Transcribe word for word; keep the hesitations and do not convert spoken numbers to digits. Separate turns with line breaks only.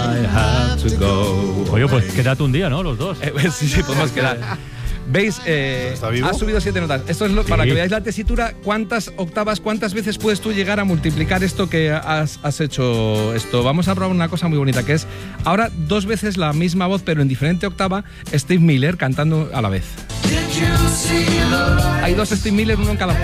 I have to go.
Oye, pues quédate un día, ¿no? Los dos.
Eh, sí, sí, podemos quedar. ¿Veis? Eh,
¿Está vivo?
ha subido siete notas. Esto es lo, para
Sí.
que veáis la tesitura, cuántas octavas, cuántas veces puedes tú llegar a multiplicar esto que has, has hecho esto. Vamos a probar una cosa muy bonita, que es ahora dos veces la misma voz, pero en diferente octava, Steve Miller cantando a la vez. Hay dos Steve Miller, uno en cada octava.